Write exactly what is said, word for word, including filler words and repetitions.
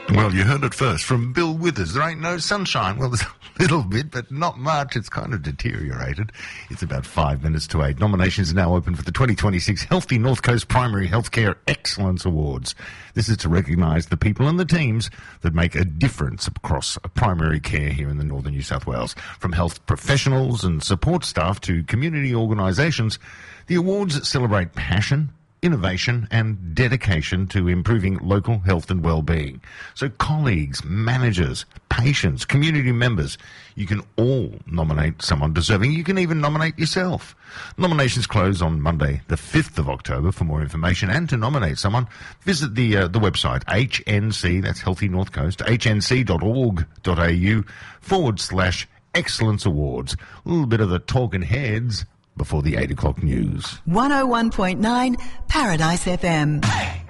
Well, you heard it first from Bill Withers. There ain't no sunshine. Well, there's a little bit, but not much. It's kind of deteriorated. It's about five minutes to eight. Nominations are now open for the twenty twenty-six Healthy North Coast Primary Healthcare Excellence Awards. This is to recognise the people and the teams that make a difference across primary care here in the northern New South Wales. From health professionals and support staff to community organisations, the awards celebrate passion, innovation and dedication to improving local health and well-being. So colleagues, managers, patients, community members, you can all nominate someone deserving. You can even nominate yourself. Nominations close on Monday, the fifth of October. For more information and to nominate someone, visit the uh, the website H N C, that's Healthy North Coast, h n c dot org dot a u forward slash Excellence Awards. A little bit of the talking heads before the eight o'clock news. one oh one point nine Paradise F M.